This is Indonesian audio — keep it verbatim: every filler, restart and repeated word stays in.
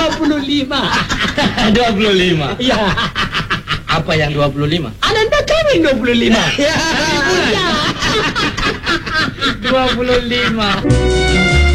dua puluh lima. dua puluh lima. Ya. Apa yang dua puluh lima? Ananda kami dua puluh lima. Ya. dua puluh lima.